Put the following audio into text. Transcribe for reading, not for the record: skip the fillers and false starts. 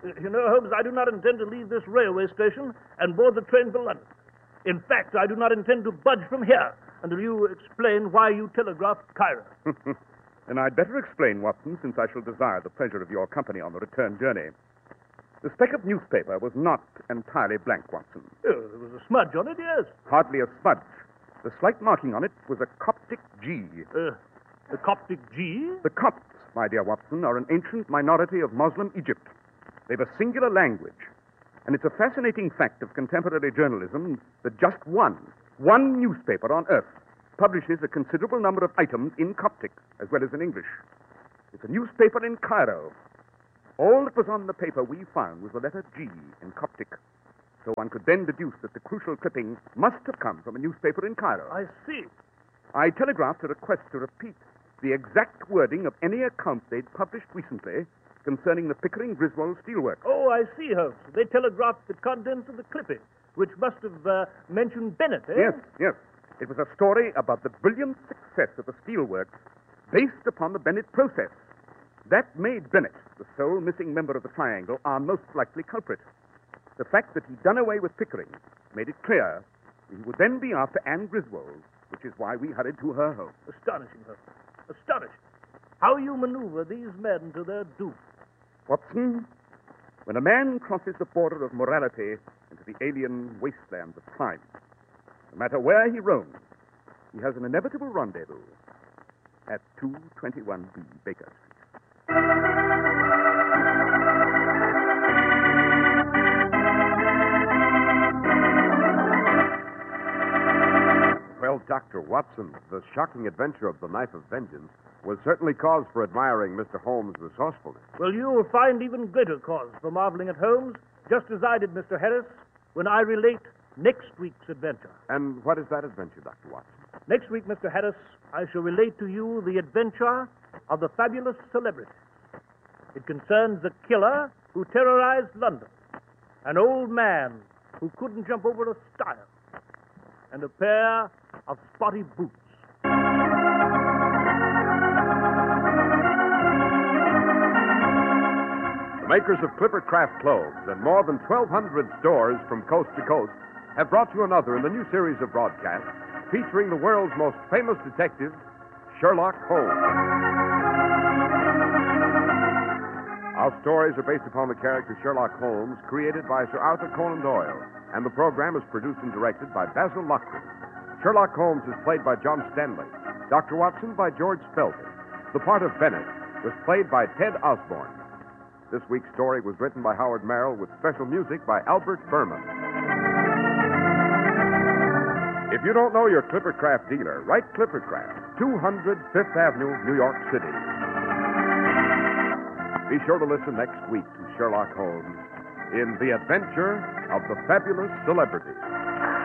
You know, Holmes, I do not intend to leave this railway station and board the train for London. In fact, I do not intend to budge from here until you explain why you telegraphed Cairo. And I'd better explain, Watson, since I shall desire the pleasure of your company on the return journey. The speck of newspaper was not entirely blank, Watson. Oh, there was a smudge on it, yes. Hardly a smudge. The slight marking on it was a Coptic G. The Coptic G? The Copts, my dear Watson, are an ancient minority of Muslim Egypt. They've a singular language. And it's a fascinating fact of contemporary journalism that just one newspaper on earth publishes a considerable number of items in Coptic as well as in English. It's a newspaper in Cairo. All that was on the paper we found was the letter G in Coptic. So one could then deduce that the crucial clipping must have come from a newspaper in Cairo. I see. I telegraphed a request to repeat the exact wording of any account they'd published recently concerning the Pickering Griswold steelworks. Oh, I see, Holmes. They telegraphed the contents of the clipping, which must have mentioned Bennett, eh? Yes. It was a story about the brilliant success of the steelworks based upon the Bennett process. That made Bennett, the sole missing member of the triangle, our most likely culprit. The fact that he'd done away with Pickering made it clear that he would then be after Anne Griswold, which is why we hurried to her home. Astonishing, Holmes. Astonishing. How you maneuver these men to their doom. Watson, when a man crosses the border of morality into the alien wasteland of crime, no matter where he roams, he has an inevitable rendezvous at 221B Baker Street. Well, Dr. Watson, the shocking adventure of the Knife of Vengeance was certainly cause for admiring Mr. Holmes' resourcefulness. Well, you'll find even greater cause for marveling at Holmes, just as I did, Mr. Harris, when I relate next week's adventure. And what is that adventure, Dr. Watson? Next week, Mr. Harris, I shall relate to you the adventure of the fabulous celebrities. It concerns a killer who terrorized London, an old man who couldn't jump over a stile, and a pair of spotty boots. The makers of Clipper Craft clothes and more than 1,200 stores from coast to coast have brought you another in the new series of broadcasts featuring the world's most famous detective, Sherlock Holmes. Our stories are based upon the character Sherlock Holmes, created by Sir Arthur Conan Doyle, and the program is produced and directed by Basil Loughlin. Sherlock Holmes is played by John Stanley. Dr. Watson by George Spelter. The part of Bennett was played by Ted Osborne. This week's story was written by Howard Merrill with special music by Albert Berman. If you don't know your Clipper Craft dealer, write Clipper Craft, 200 Fifth Avenue, New York City. Be sure to listen next week to Sherlock Holmes in The Adventure of the Fabulous Celebrities.